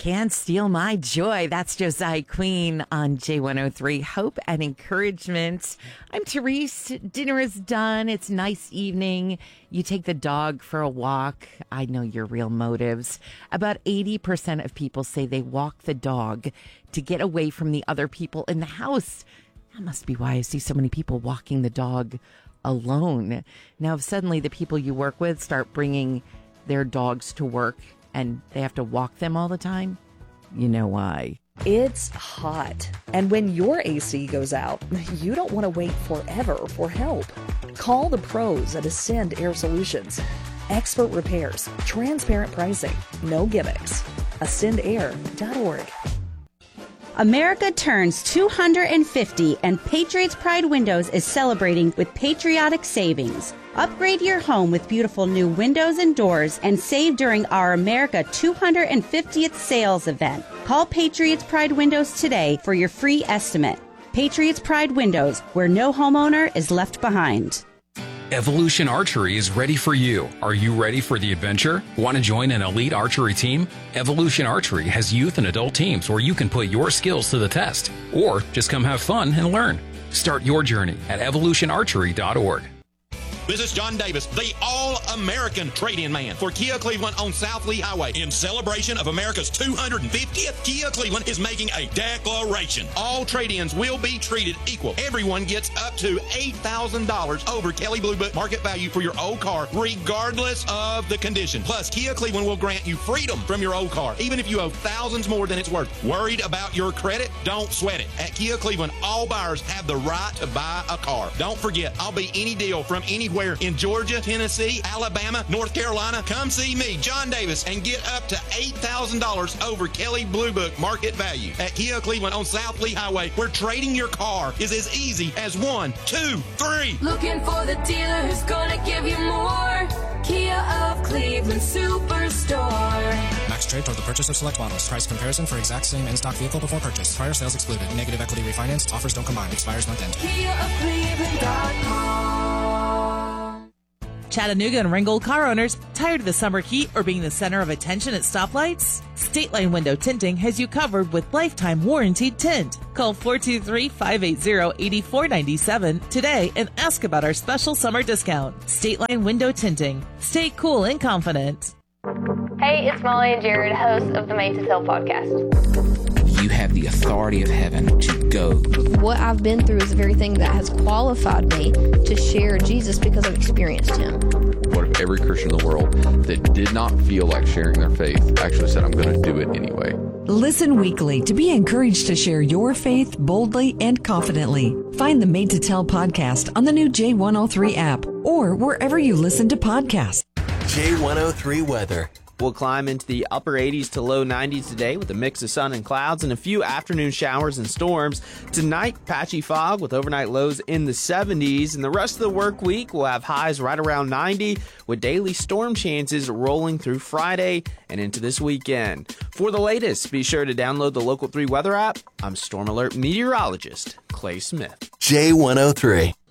Can't steal my joy. That's Josiah Queen on J103. Hope and encouragement. I'm Therese. Dinner is done. It's a nice evening. You take the dog for a walk. I know your real motives. About 80% of people say they walk the dog to get away from the other people in the house. That must be why I see so many people walking the dog alone. Now, if suddenly the people you work with start bringing their dogs to work and they have to walk them all the time, you know why. It's hot. And when your AC goes out, you don't want to wait forever for help. Call the pros at Ascend Air Solutions. Expert repairs, transparent pricing, no gimmicks. AscendAir.org. America turns 250 and Patriots Pride Windows is celebrating with patriotic savings. Upgrade your home with beautiful new windows and doors and save during our America 250th sales event. Call Patriots Pride Windows today for your free estimate. Patriots Pride Windows, where no homeowner is left behind. Evolution Archery is ready for you. Are you ready for the adventure? Want to join an elite archery team? Evolution Archery has youth and adult teams where you can put your skills to the test, or just come have fun and learn. Start your journey at evolutionarchery.org. This is John Davis, the all-American trade-in man for Kia Cleveland on South Lee Highway. In celebration of America's 250th, Kia Cleveland is making a declaration. All trade-ins will be treated equal. Everyone gets up to $8,000 over Kelley Blue Book market value for your old car, regardless of the condition. Plus, Kia Cleveland will grant you freedom from your old car, even if you owe thousands more than it's worth. Worried about your credit? Don't sweat it. At Kia Cleveland, all buyers have the right to buy a car. Don't forget, I'll be any deal from anywhere in Georgia, Tennessee, Alabama, North Carolina. Come see me, John Davis, and get up to $8,000 over Kelley Blue Book market value. At Kia Cleveland on South Lee Highway, where trading your car is as easy as 1, 2, 3. Looking for the dealer who's gonna give you more. Kia of Cleveland Superstore. Max trade toward the purchase of select models. Price comparison for exact same in-stock vehicle before purchase. Prior sales excluded. Negative equity refinanced. Offers don't combine. Expires month end. KiaofCleveland.com. Chattanooga and Ringgold car owners, tired of the summer heat or being the center of attention at stoplights? State Line Window Tinting has you covered with lifetime warranted tint. Call 423-580-8497 today and ask about our special summer discount. State Line Window Tinting. Stay cool and confident. Hey, it's Molly and Jared, hosts of the Made to Tell podcast. You have the authority of heaven to go. What I've been through is the very thing that has qualified me to share Jesus because I've experienced him. What if every Christian in the world that did not feel like sharing their faith actually said, I'm going to do it anyway? Listen weekly to be encouraged to share your faith boldly and confidently. Find the Made to Tell podcast on the new J103 app or wherever you listen to podcasts. J103 weather. We'll climb into the upper 80s to low 90s today with a mix of sun and clouds and a few afternoon showers and storms. Tonight, patchy fog with overnight lows in the 70s. And the rest of the work week, we'll have highs right around 90 with daily storm chances rolling through Friday and into this weekend. For the latest, be sure to download the Local 3 weather app. I'm Storm Alert meteorologist Clay Smith. J103.